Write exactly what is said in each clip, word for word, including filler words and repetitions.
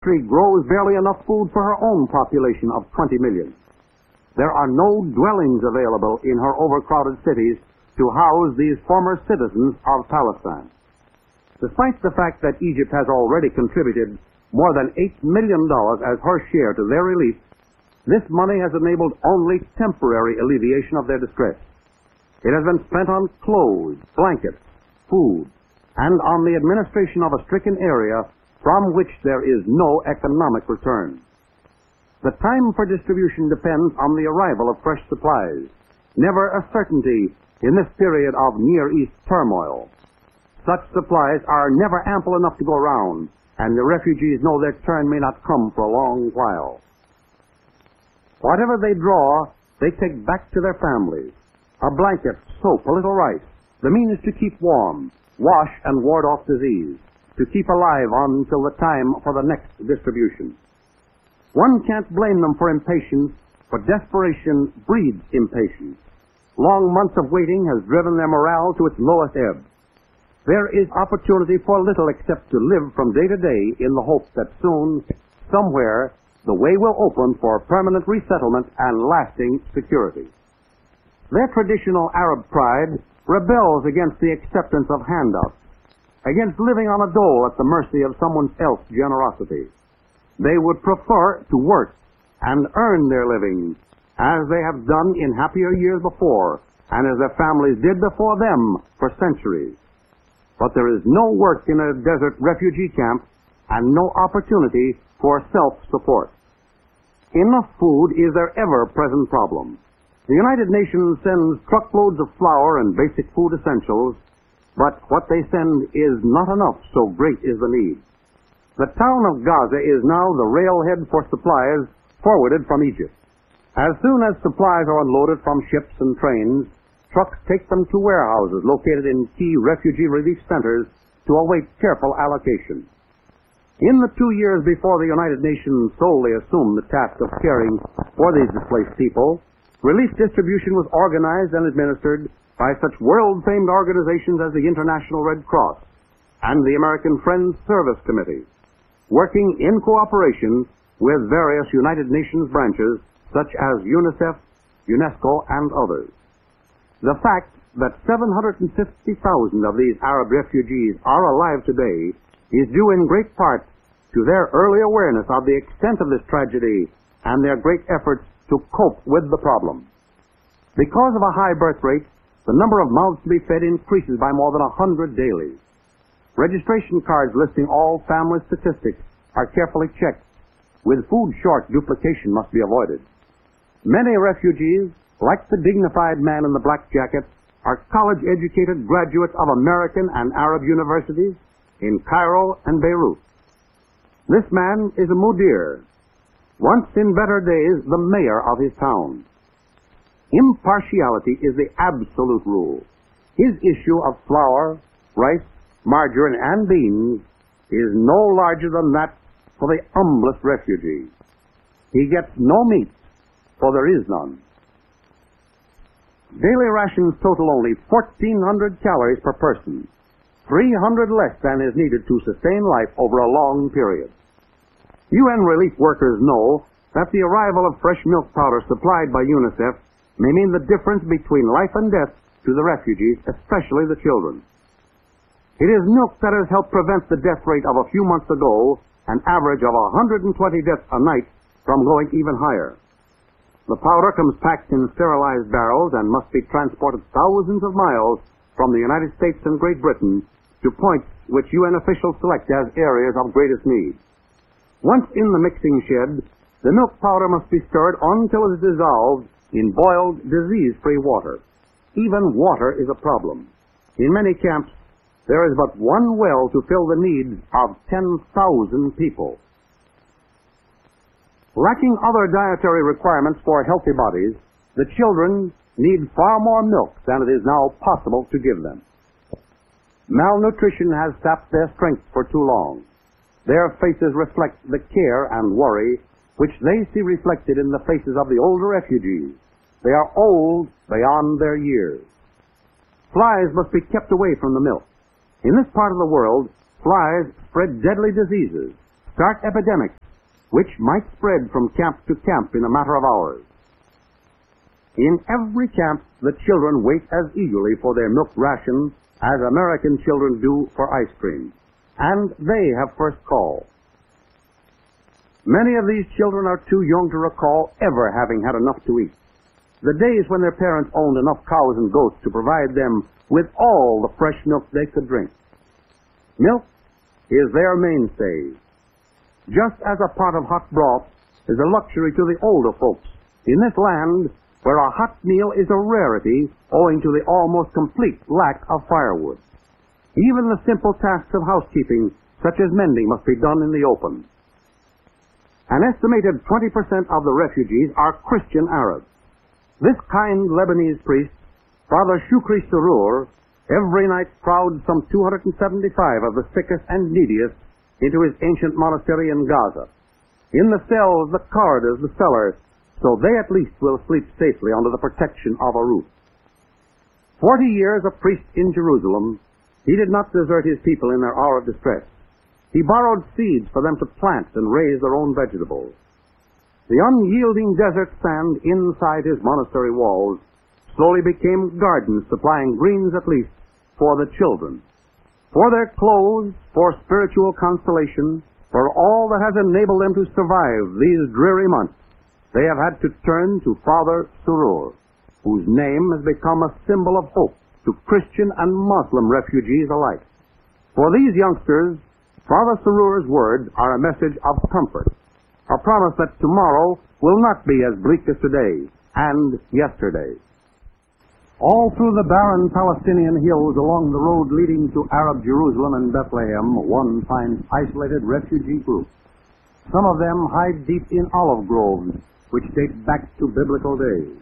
country grows barely enough food for her own population of twenty million. There are no dwellings available in her overcrowded cities to house these former citizens of Palestine. Despite the fact that Egypt has already contributed more than eight million dollars as her share to their relief, this money has enabled only temporary alleviation of their distress. It has been spent on clothes, blankets, food, and on the administration of a stricken area from which there is no economic return. The time for distribution depends on the arrival of fresh supplies, never a certainty in this period of Near East turmoil. Such supplies are never ample enough to go around, and the refugees know their turn may not come for a long while. Whatever they draw, they take back to their families. A blanket, soap, a little rice, the means to keep warm, wash and ward off disease, to keep alive until the time for the next distribution. One can't blame them for impatience, for desperation breeds impatience. Long months of waiting has driven their morale to its lowest ebb. There is opportunity for little except to live from day to day in the hope that soon, somewhere, the way will open for permanent resettlement and lasting security. Their traditional Arab pride rebels against the acceptance of handouts, against living on a dole at the mercy of someone else's generosity. They would prefer to work and earn their living, as they have done in happier years before, and as their families did before them for centuries. But there is no work in a desert refugee camp and no opportunity for self-support. Enough food is their ever-present problem. The United Nations sends truckloads of flour and basic food essentials, but what they send is not enough, so great is the need. The town of Gaza is now the railhead for supplies forwarded from Egypt. As soon as supplies are unloaded from ships and trains, trucks take them to warehouses located in key refugee relief centers to await careful allocation. In the two years before the United Nations solely assumed the task of caring for these displaced people, relief distribution was organized and administered by such world-famed organizations as the International Red Cross and the American Friends Service Committee, working in cooperation with various United Nations branches such as UNICEF, UNESCO, and others. The fact that seven hundred fifty thousand of these Arab refugees are alive today is due in great part to their early awareness of the extent of this tragedy and their great efforts to cope with the problem. Because of a high birth rate, the number of mouths to be fed increases by more than a hundred daily. Registration cards listing all family statistics are carefully checked. With food short, duplication must be avoided. Many refugees, like the dignified man in the black jacket, are college-educated graduates of American and Arab universities in Cairo and Beirut. This man is a mudir, once in better days the mayor of his town. Impartiality is the absolute rule. His issue of flour, rice, margarine, and beans is no larger than that for the humblest refugee. He gets no meat, for there is none. Daily rations total only fourteen hundred calories per person, three hundred less than is needed to sustain life over a long period. U N relief workers know that the arrival of fresh milk powder supplied by UNICEF may mean the difference between life and death to the refugees, especially the children. It is milk that has helped prevent the death rate of a few months ago, an average of one hundred twenty deaths a night, from going even higher. The powder comes packed in sterilized barrels and must be transported thousands of miles from the United States and Great Britain to points which U N officials select as areas of greatest need. Once in the mixing shed, the milk powder must be stirred until it is dissolved in boiled, disease-free water. Even water is a problem. In many camps, there is but one well to fill the needs of ten thousand people. Lacking other dietary requirements for healthy bodies, the children need far more milk than it is now possible to give them. Malnutrition has sapped their strength for too long. Their faces reflect the care and worry which they see reflected in the faces of the older refugees. They are old beyond their years. Flies must be kept away from the milk. In this part of the world, flies spread deadly diseases, start epidemics which might spread from camp to camp in a matter of hours. In every camp, the children wait as eagerly for their milk ration as American children do for ice cream, and they have first call. Many of these children are too young to recall ever having had enough to eat. The days when their parents owned enough cows and goats to provide them with all the fresh milk they could drink. Milk is their mainstay. Just as a pot of hot broth is a luxury to the older folks, in this land where a hot meal is a rarity owing to the almost complete lack of firewood. Even the simple tasks of housekeeping, such as mending, must be done in the open. An estimated twenty percent of the refugees are Christian Arabs. This kind Lebanese priest, Father Shukri Surur, every night crowds some two hundred seventy-five of the sickest and neediest into his ancient monastery in Gaza. In the cells, the corridors, the cellars, so they at least will sleep safely under the protection of a roof. Forty years a priest in Jerusalem, he did not desert his people in their hour of distress. He borrowed seeds for them to plant and raise their own vegetables. The unyielding desert sand inside his monastery walls slowly became gardens supplying greens at least for the children. For their clothes, for spiritual consolation, for all that has enabled them to survive these dreary months, they have had to turn to Father Surur, whose name has become a symbol of hope to Christian and Muslim refugees alike. For these youngsters, Father Surur's words are a message of comfort, a promise that tomorrow will not be as bleak as today and yesterday. All through the barren Palestinian hills along the road leading to Arab Jerusalem and Bethlehem, one finds isolated refugee groups. Some of them hide deep in olive groves, which date back to biblical days.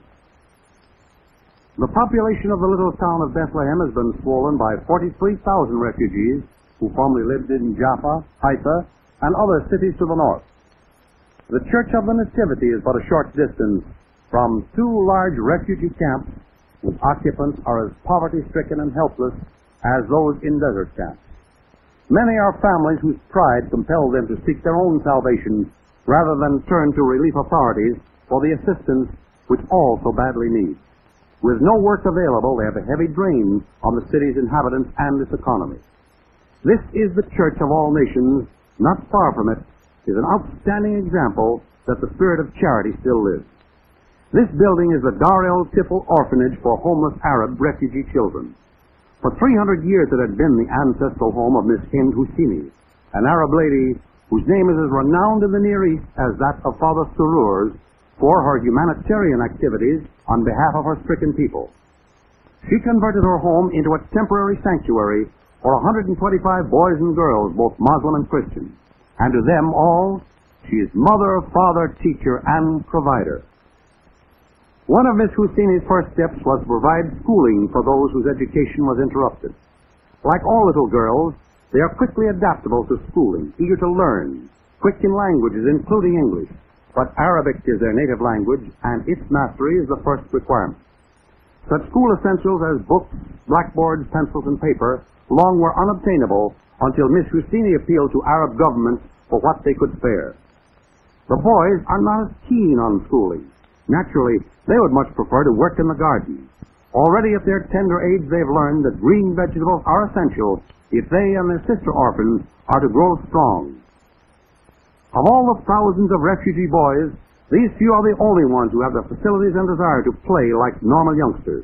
The population of the little town of Bethlehem has been swollen by forty-three thousand refugees who formerly lived in Jaffa, Haifa, and other cities to the north. The Church of the Nativity is but a short distance from two large refugee camps whose occupants are as poverty-stricken and helpless as those in desert camps. Many are families whose pride compels them to seek their own salvation rather than turn to relief authorities for the assistance which all so badly need. With no work available, they have a heavy drain on the city's inhabitants and its economy. This is the Church of all nations. Not far from it is an outstanding example that the spirit of charity still lives. This building is the Dar el Tifl Orphanage for homeless Arab refugee children. For three hundred years it had been the ancestral home of Miss Hind Husseini, an Arab lady whose name is as renowned in the Near East as that of Father Surur's for her humanitarian activities on behalf of her stricken people. She converted her home into a temporary sanctuary for one hundred twenty-five boys and girls, both Muslim and Christian. And to them all, she is mother, father, teacher, and provider. One of Miss Husseini's first steps was to provide schooling for those whose education was interrupted. Like all little girls, they are quickly adaptable to schooling, eager to learn, quick in languages, including English. But Arabic is their native language, and its mastery is the first requirement. Such school essentials as books, blackboards, pencils, and paper long were unobtainable until Miss Husseini appealed to Arab governments for what they could spare. The boys are not as keen on schooling. Naturally, they would much prefer to work in the garden. Already at their tender age, they've learned that green vegetables are essential if they and their sister orphans are to grow strong. Of all the thousands of refugee boys, these few are the only ones who have the facilities and desire to play like normal youngsters.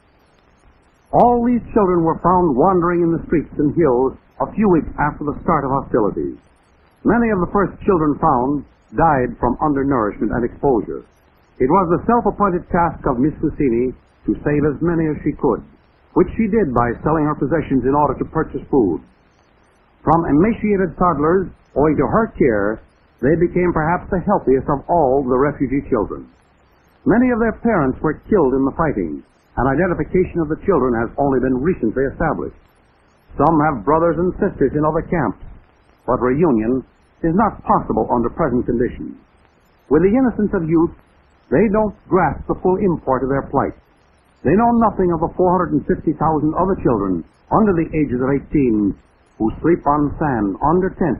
All these children were found wandering in the streets and hills a few weeks after the start of hostilities. Many of the first children found died from undernourishment and exposure. It was the self-appointed task of Miss Husseini to save as many as she could, which she did by selling her possessions in order to purchase food. From emaciated toddlers, owing to her care, they became perhaps the healthiest of all the refugee children. Many of their parents were killed in the fighting, and identification of the children has only been recently established. Some have brothers and sisters in other camps, but reunion is not possible under present conditions. With the innocence of youth, they don't grasp the full import of their plight. They know nothing of the four hundred fifty thousand other children under the ages of eighteen who sleep on sand, under tents,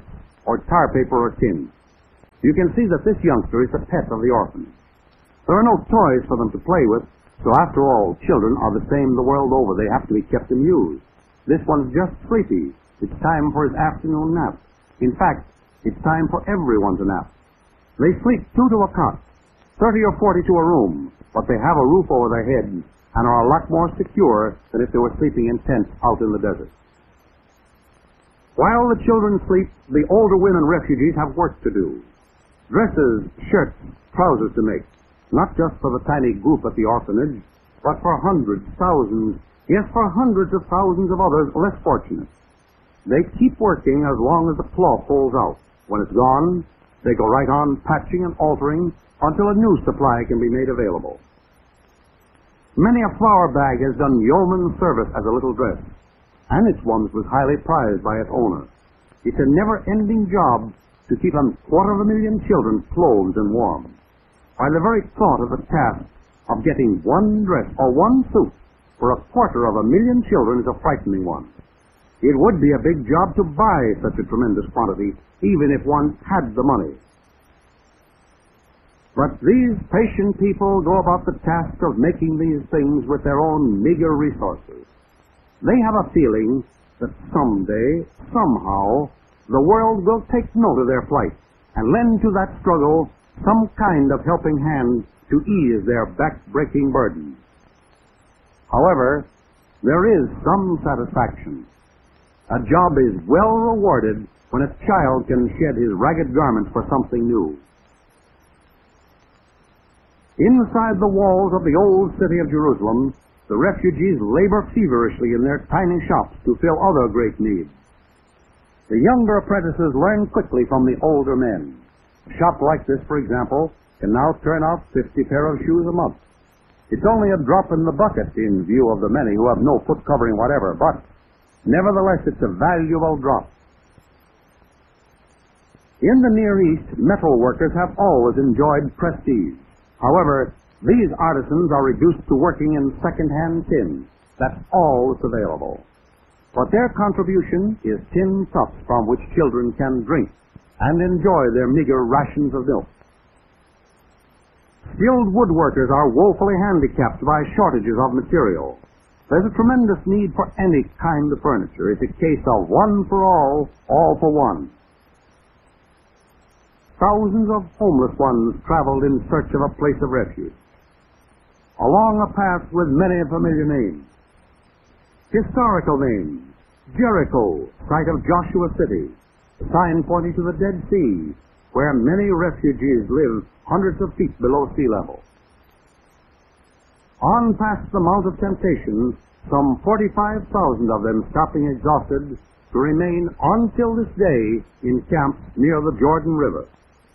or tar paper or tin. You can see that this youngster is the pet of the orphanage. There are no toys for them to play with, so after all, children are the same the world over. They have to be kept amused. This one's just sleepy. It's time for his afternoon nap. In fact, it's time for everyone to nap. They sleep two to a cot, thirty or forty to a room, but they have a roof over their heads and are a lot more secure than if they were sleeping in tents out in the desert. While the children sleep, the older women refugees have work to do. Dresses, shirts, trousers to make, not just for the tiny group at the orphanage, but for hundreds, thousands, yes, for hundreds of thousands of others less fortunate. They keep working as long as the cloth holds out. When it's gone, they go right on patching and altering until a new supply can be made available. Many a flour bag has done yeoman service as a little dress, and its once was highly prized by its owner. It's a never-ending job to keep a quarter of a million children clothed and warm. By the very thought of the task of getting one dress or one suit for a quarter of a million children is a frightening one. It would be a big job to buy such a tremendous quantity, even if one had the money. But these patient people go about the task of making these things with their own meager resources. They have a feeling that someday, somehow, the world will take note of their plight and lend to that struggle some kind of helping hand to ease their back-breaking burden. However, there is some satisfaction. A job is well rewarded when a child can shed his ragged garments for something new. Inside the walls of the old city of Jerusalem, the refugees labor feverishly in their tiny shops to fill other great needs. The younger apprentices learn quickly from the older men. A shop like this, for example, can now turn out fifty pair of shoes a month. It's only a drop in the bucket in view of the many who have no foot covering whatever, but nevertheless it's a valuable drop. In the Near East, metal workers have always enjoyed prestige. However, these artisans are reduced to working in second-hand tin. That's all that's available. But their contribution is tin cups from which children can drink and enjoy their meager rations of milk. Skilled woodworkers are woefully handicapped by shortages of material. There's a tremendous need for any kind of furniture. It's a case of one for all, all for one. Thousands of homeless ones traveled in search of a place of refuge. Along a path with many familiar names. Historical names. Jericho, site of Joshua City. A sign pointing to the Dead Sea, where many refugees live hundreds of feet below sea level. On past the Mount of Temptation, some forty-five thousand of them stopping exhausted to remain until this day in camps near the Jordan River.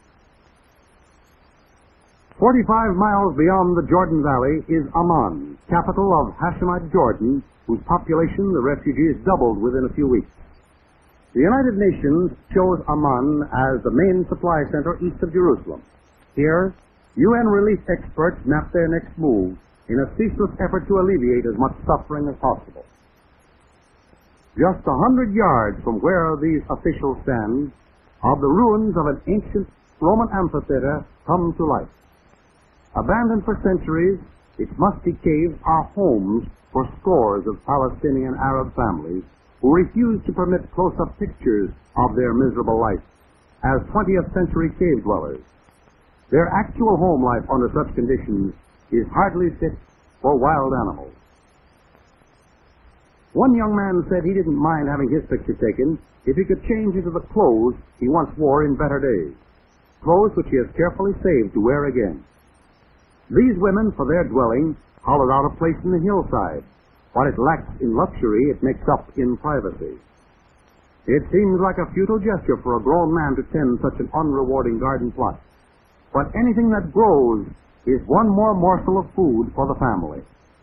Forty-five miles beyond the Jordan Valley is Amman, capital of Hashemite Jordan, whose population the refugees doubled within a few weeks. The United Nations chose Amman as the main supply center east of Jerusalem. Here, U N relief experts map their next move in a ceaseless effort to alleviate as much suffering as possible. Just a hundred yards from where these officials stand are the ruins of an ancient Roman amphitheater come to life. Abandoned for centuries, its musty caves are homes for scores of Palestinian Arab families who refuse to permit close-up pictures of their miserable life as twentieth century cave dwellers. Their actual home life under such conditions is hardly fit for wild animals. One young man said he didn't mind having his picture taken if he could change into the clothes he once wore in better days, clothes which he has carefully saved to wear again. These women, for their dwelling, hollowed out a place in the hillside. What it lacks in luxury, it makes up in privacy. It seems like a futile gesture for a grown man to tend such an unrewarding garden plot. But anything that grows is one more morsel of food for the family.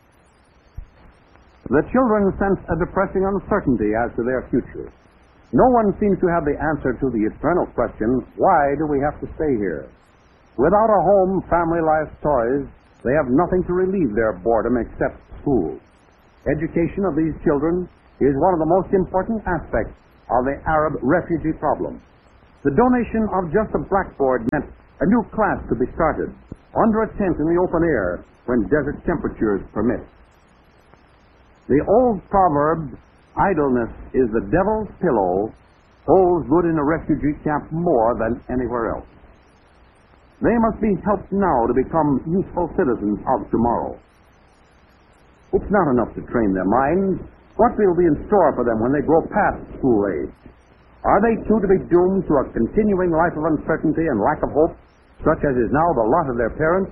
The children sense a depressing uncertainty as to their future. No one seems to have the answer to the eternal question, why do we have to stay here? Without a home, family life, toys, they have nothing to relieve their boredom except school. Education of these children is one of the most important aspects of the Arab refugee problem. The donation of just a blackboard meant a new class could be started under a tent in the open air when desert temperatures permit. The old proverb, idleness is the devil's pillow, holds good in a refugee camp more than anywhere else. They must be helped now to become useful citizens of tomorrow. It's not enough to train their minds. What will be in store for them when they grow past school age? Are they too to be doomed to a continuing life of uncertainty and lack of hope, such as is now the lot of their parents?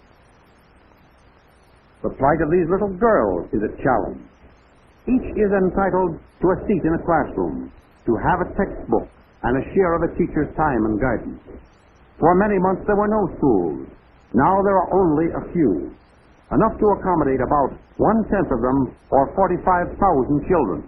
The plight of these little girls is a challenge. Each is entitled to a seat in a classroom, to have a textbook, and a share of a teacher's time and guidance. For many months there were no schools. Now there are only a few, enough to accommodate about one-tenth of them, or forty-five thousand children.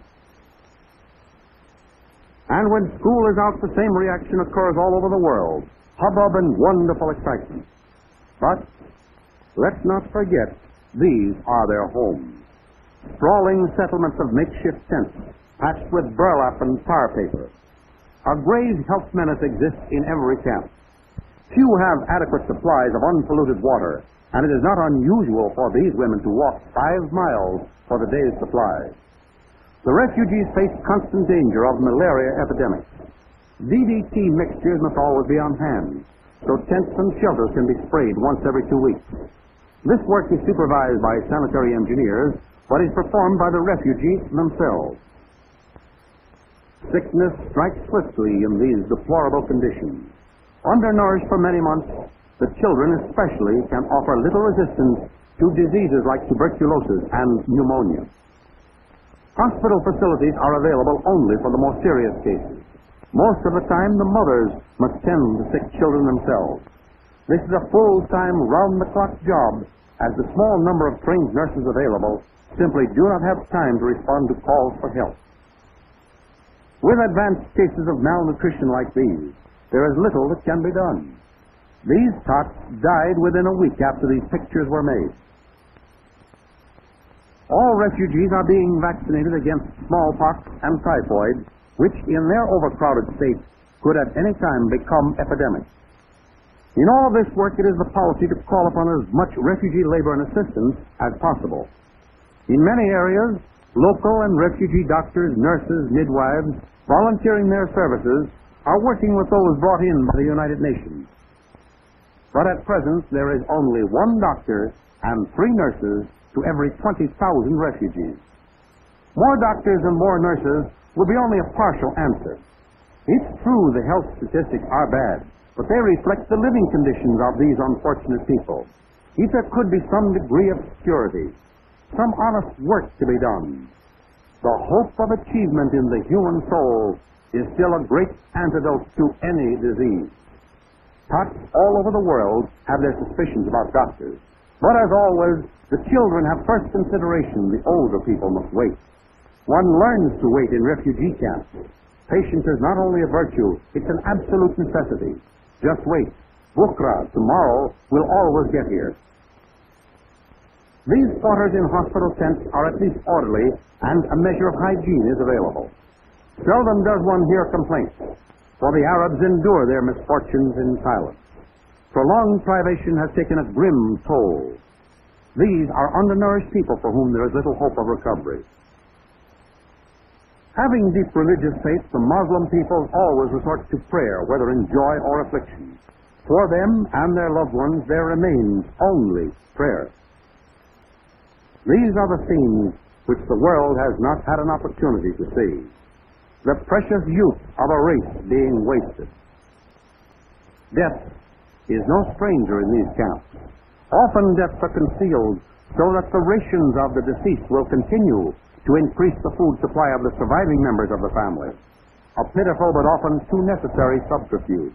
And when school is out, the same reaction occurs all over the world, hubbub and wonderful excitement. But let's not forget, these are their homes. Sprawling settlements of makeshift tents, patched with burlap and tar paper. A grave health menace exists in every camp. Few have adequate supplies of unpolluted water, and it is not unusual for these women to walk five miles for the day's supply. The refugees face constant danger of malaria epidemics. D D T mixtures must always be on hand, so tents and shelters can be sprayed once every two weeks. This work is supervised by sanitary engineers, but is performed by the refugees themselves. Sickness strikes swiftly in these deplorable conditions. Undernourished for many months, the children especially can offer little resistance to diseases like tuberculosis and pneumonia. Hospital facilities are available only for the most serious cases. Most of the time, the mothers must tend the sick children themselves. This is a full-time, round-the-clock job, as the small number of trained nurses available simply do not have time to respond to calls for help. With advanced cases of malnutrition like these, there is little that can be done. These tots died within a week after these pictures were made. All refugees are being vaccinated against smallpox and typhoid, which in their overcrowded state could at any time become epidemics. In all this work, it is the policy to call upon as much refugee labor and assistance as possible. In many areas, local and refugee doctors, nurses, midwives, volunteering their services, are working with those brought in by the United Nations. But at present, there is only one doctor and three nurses to every twenty thousand refugees. More doctors and more nurses will be only a partial answer. It's true the health statistics are bad, but they reflect the living conditions of these unfortunate people. If there could be some degree of security, some honest work to be done, the hope of achievement in the human soul is still a great antidote to any disease. Tots all over the world have their suspicions about doctors. But as always, the children have first consideration. The older people must wait. One learns to wait in refugee camps. Patience is not only a virtue, it's an absolute necessity. Just wait. Bukra, tomorrow, will always get here. These quarters in hospital tents are at least orderly, and a measure of hygiene is available. Seldom does one hear complaints, for the Arabs endure their misfortunes in silence. Prolonged privation has taken a grim toll. These are undernourished people for whom there is little hope of recovery. Having deep religious faith, the Muslim people always resort to prayer, whether in joy or affliction. For them and their loved ones, there remains only prayer. These are the themes which the world has not had an opportunity to see. The precious youth of a race being wasted. Death is no stranger in these camps. Often deaths are concealed so that the rations of the deceased will continue to increase the food supply of the surviving members of the family. A pitiful but often too necessary subterfuge.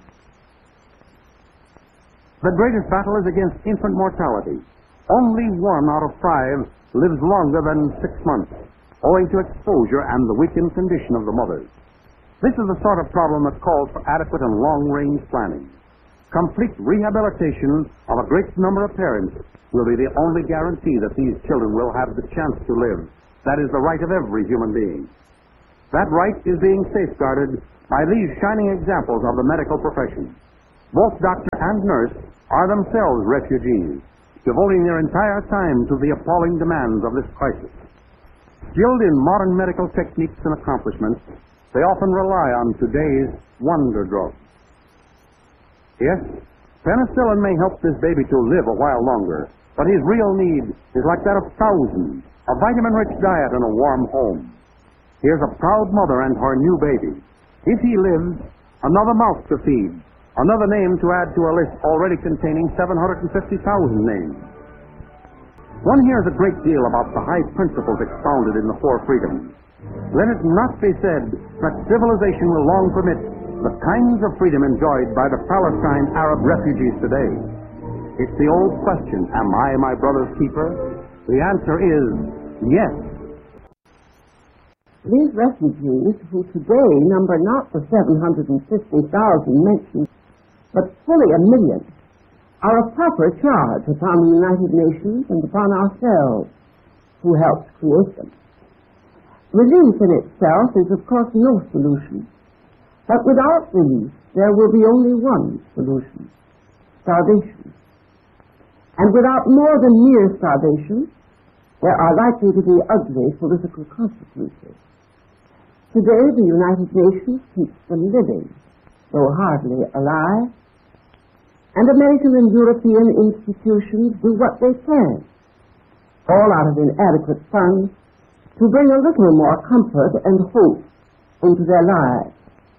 The greatest battle is against infant mortality. Only one out of five lives longer than six months, owing to exposure and the weakened condition of the mothers. This is the sort of problem that calls for adequate and long-range planning. Complete rehabilitation of a great number of parents will be the only guarantee that these children will have the chance to live. That is the right of every human being. That right is being safeguarded by these shining examples of the medical profession. Both doctor and nurse are themselves refugees, devoting their entire time to the appalling demands of this crisis. Skilled in modern medical techniques and accomplishments, they often rely on today's wonder drugs. Yes, penicillin may help this baby to live a while longer, but his real need is like that of thousands, a vitamin-rich diet and a warm home. Here's a proud mother and her new baby. If he lives, another mouth to feed, another name to add to a list already containing seven hundred fifty thousand names. One hears a great deal about the high principles expounded in the Four Freedoms. Let it not be said that civilization will long permit the kinds of freedom enjoyed by the Palestine Arab refugees today. It's the old question, am I my brother's keeper? The answer is yes. These refugees, who today number not the seven hundred fifty thousand mentioned, but fully a million, are a proper charge upon the United Nations and upon ourselves, who helped create them. Relief in itself is, of course, no solution. But without relief, there will be only one solution: starvation. And without more than mere starvation, there are likely to be ugly political consequences. Today, the United Nations keeps them living, though hardly alive, and American and European institutions do what they can, all out of inadequate funds, to bring a little more comfort and hope into their lives.